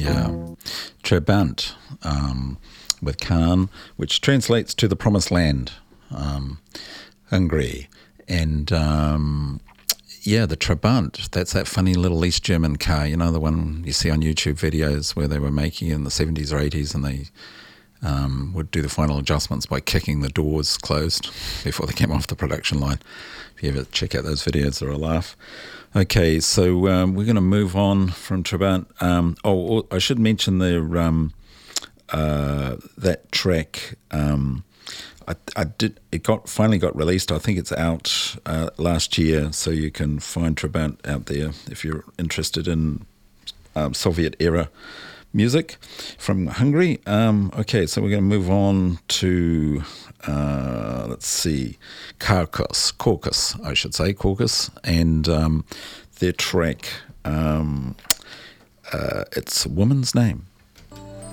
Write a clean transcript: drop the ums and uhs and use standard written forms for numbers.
Trabant with Khan, which translates to the Promised Land, Hungary. And the Trabant, that's that funny little East German car, you know, the one you see on YouTube videos where they were making in the 70s or 80s, and they would do the final adjustments by kicking the doors closed before they came off the production line. If you ever check out those videos, they're a laugh. Okay, so we're going to move on from Trabant. I should mention that track. It finally got released. I think it's out last year, so you can find Trabant out there if you're interested in Soviet era music from Hungary. Okay, so we're going to move on to let's see, Caucus, I should say, Caucus, and their track. It's a woman's name.